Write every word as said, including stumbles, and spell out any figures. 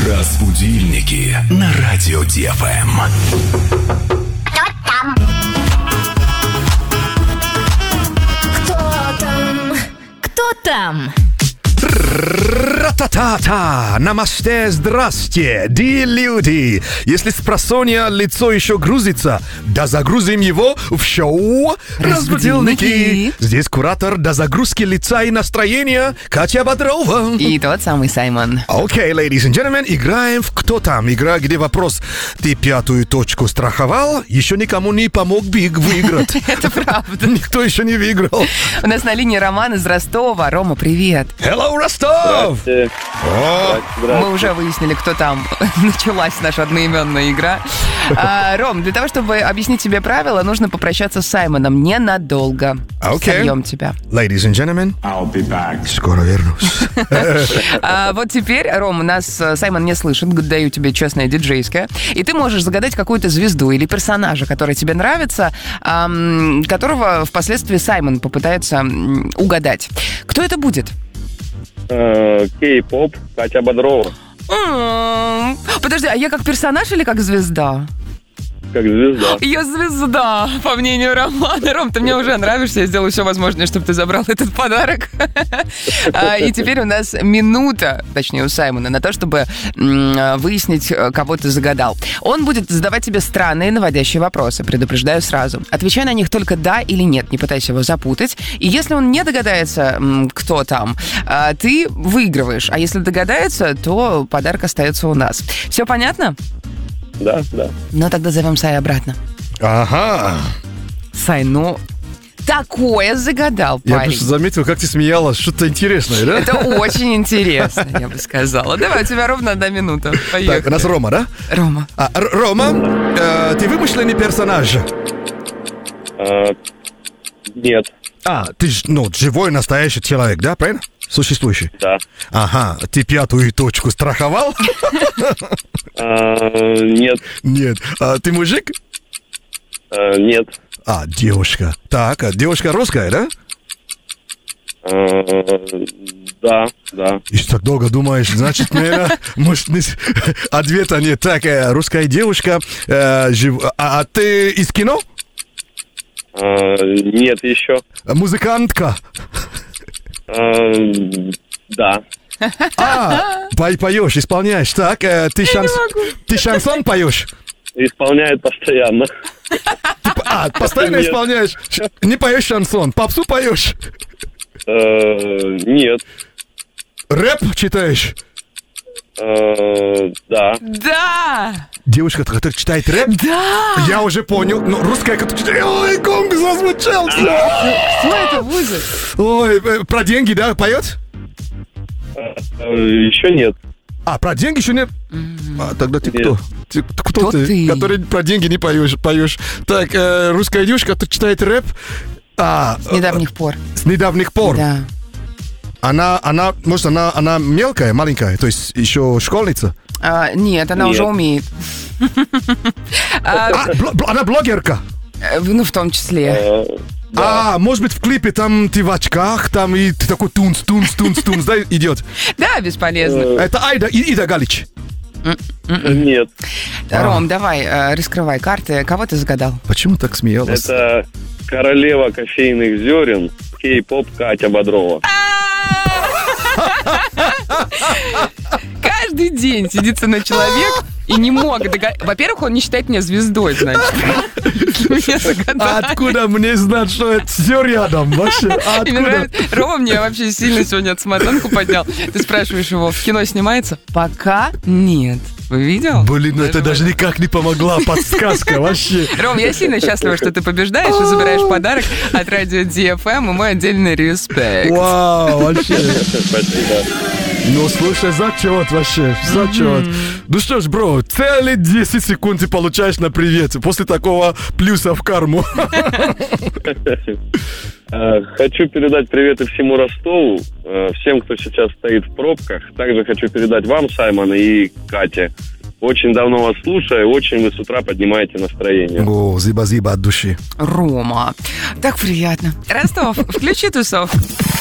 Разбудильники на радио Ди Эф Эм. Кто там? Кто там? Кто там? Ра-та-та-та! Намасте, здрасте, ди люди! Если с просонья лицо еще грузится, да загрузим его в шоу «Разбудильники». Здесь куратор до загрузки лица и настроения Катя Бодрова. И тот самый Саймон. Окей, okay, ladies and gentlemen, играем в «Кто там?». Игра, где вопрос: ты пятую точку страховал? Еще никому не помог Биг выиграть. Это правда. Никто еще не выиграл. У нас на линии Роман из Ростова. Рома, привет. Hello, Ростов! Здравствуйте. О, Мы уже выяснили, кто там. Началась наша одноименная игра. А, Ром, для того, чтобы объяснить тебе правила, нужно попрощаться с Саймоном ненадолго. Окей. Сольем тебя. Ladies and gentlemen, I'll be back. скоро вернусь. А, вот теперь, Ром, нас Саймон не слышит. Даю тебе честное диджейское. И ты можешь загадать какую-то звезду или персонажа, который тебе нравится, ам, которого впоследствии Саймон попытается м, угадать. Кто это будет? Э, Кей-поп, Катя Бодрова. М, Подожди, а я как персонаж или как звезда? Как звезда. Я звезда, по мнению Романа. Ром, ты мне уже нравишься, я сделаю все возможное, чтобы ты забрал этот подарок. А, И теперь у нас минута, точнее у Саймона, на то, чтобы м, выяснить, кого ты загадал. Он будет задавать тебе странные наводящие вопросы, предупреждаю сразу. Отвечай на них только да или нет, не пытайся его запутать. И если он не догадается, м, кто там, а, ты выигрываешь. А если догадается, то подарок остается у нас. Все понятно? Да, да. Ну, тогда зовем Сай обратно. Ага. Сай, ну, такое загадал Я парень. просто заметил, как ты смеялась. Что-то интересное, да? Это очень интересно, я бы сказала. Давай, у тебя ровно одна минута. Поехали. Так, у нас Рома, да? Рома. А, Р- Рома, э, ты вымышленный персонаж? Э, нет, А, ты ж, ну, живой, настоящий человек, да, правильно? Существующий. да. Ага, ты пятую точку страховал? Э, нет, Нет. А, ты мужик? э, нет. А, девушка. Так, а девушка русская, да? Э, да, да. И так долго думаешь, значит, наверное, может, не- ответа нет. Так, э, русская девушка, э, жив- а, а ты из кино? Э, нет еще. Музыкантка? Э, да. А, по- поешь, исполняешь. Так, э, ты, шанс... ты шансон поешь? Исполняет постоянно. Ты, а, постоянно Нет. исполняешь? Ш- Не поешь шансон, попсу поешь? Э, нет. Рэп читаешь? Э, да. Да! Девушка, которая читает рэп? Да! Я уже понял. Ну, русская, которая читает... Ой, гонг зазвучал. Что это будет? Ой, э, про деньги, да, поет? Э, еще нет. А, про деньги еще нет? А, тогда ты Нет. кто? Ты, кто Кто ты, ты? который про деньги не поешь? поешь. Так, э, русская девушка, которая читает рэп. А, С недавних пор. с недавних пор. Да. Она, она, может, она, она мелкая, маленькая, то есть еще школьница? А, нет, она Нет. уже умеет. А, А, бл- бл- она блогерка? э, Ну, в том числе. Э, А, может быть, в клипе там ты в очках, там и ты такой тунц, тунц, тунц, тунц, да, идет. Да, бесполезно. Это Айда, И- Ида Галич. нет. Ром, давай, э, раскрывай карты. Кого ты загадал? Почему так смеялась? Это королева кофейных зерен, Кей-поп, Катя Бодрова. Каждый день сидит со мной человек и не мог догадаться. Во-первых, он не считает меня звездой, значит. Мне загадали. Откуда мне знать, что это все рядом вообще? И мне Откуда? нравится, Рома мне вообще сильно сегодня от самооценку поднял. Ты спрашиваешь его, в кино снимается? Пока нет. Вы видел? Блин, ну это даже никак не помогла подсказка вообще. Ром, я сильно счастлива, что ты побеждаешь и забираешь подарок от радио Ди Эф Эм, и мой отдельный респект. Вау, вообще. Спасибо. Ну, слушай, зачет вообще, зачет. Ну что ж, бро, целые десять секунд ты получаешь на привет. После такого плюса в карму. Э, Хочу передать приветы всему Ростову, э, всем, кто сейчас стоит в пробках. Также хочу передать вам, Саймон и Кате. Очень давно вас слушаю, очень вы с утра поднимаете настроение. О, зиба-зиба от души. Рома, так приятно. Ростов, включи тусовку.